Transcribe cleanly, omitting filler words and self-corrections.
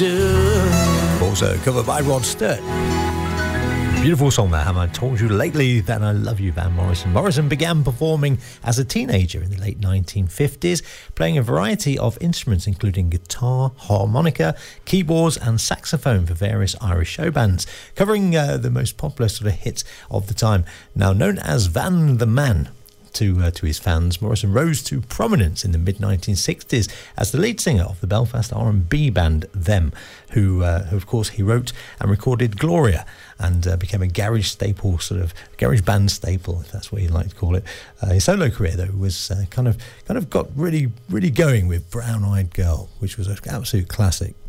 do. Also covered by Rod Stewart. Beautiful song that, have I told you lately that I love you, Van Morrison. Morrison began performing as a teenager in the late 1950s, playing a variety of instruments including guitar, harmonica, keyboards and saxophone for various Irish show bands, covering the most popular sort of hits of the time. Now known as Van the Man to his fans, Morrison rose to prominence in the mid-1960s as the lead singer of the Belfast R&B band Them, who of course he wrote and recorded Gloria, and became a garage staple, sort of garage band staple, if that's what you like to call it. His solo career though was kind of got really going with Brown Eyed Girl, which was an absolute classic.